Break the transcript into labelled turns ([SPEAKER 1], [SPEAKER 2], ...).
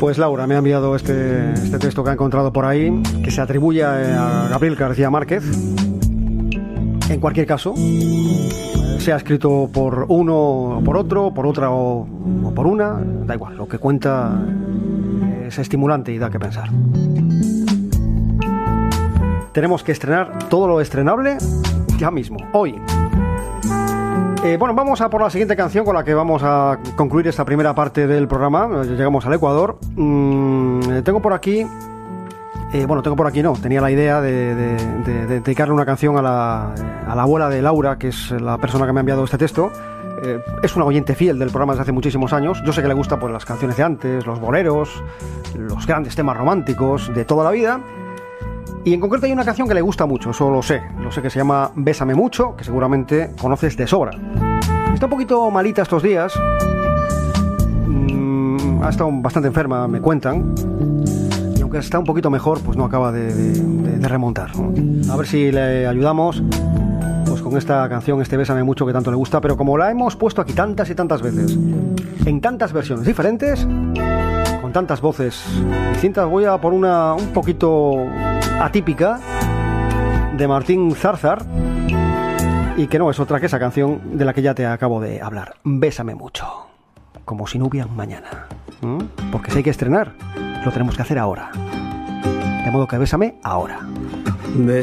[SPEAKER 1] Pues Laura me ha enviado este texto que ha encontrado por ahí, que se atribuye a Gabriel García Márquez. En cualquier caso, sea escrito por uno o por otro, por otra o por una, da igual, lo que cuenta es estimulante y da que pensar. Tenemos que estrenar todo lo estrenable ya mismo, hoy. Bueno, vamos a por la siguiente canción con la que vamos a concluir esta primera parte del programa. Llegamos al Ecuador. Tengo por aquí tenía la idea de dedicarle una canción a la abuela de Laura, que es la persona que me ha enviado este texto. Es una oyente fiel del programa desde hace muchísimos años. Yo sé que le gustan pues las canciones de antes, los boleros, los grandes temas románticos de toda la vida. Y en concreto hay una canción que le gusta mucho, eso lo sé que se llama Bésame Mucho, que seguramente conoces de sobra. Está un poquito malita estos días, ha estado bastante enferma, me cuentan, y aunque está un poquito mejor, pues no acaba de remontar, ¿no? A ver si le ayudamos pues con esta canción, este Bésame Mucho que tanto le gusta, pero como la hemos puesto aquí tantas y tantas veces, en tantas versiones diferentes, con tantas voces distintas, voy a por una un poquito atípica de Martín Zarzar, y que no es otra que esa canción de la que ya te acabo de hablar, Bésame Mucho, como si no hubiera un mañana. Porque si hay que estrenar, lo tenemos que hacer ahora, de modo que bésame ahora.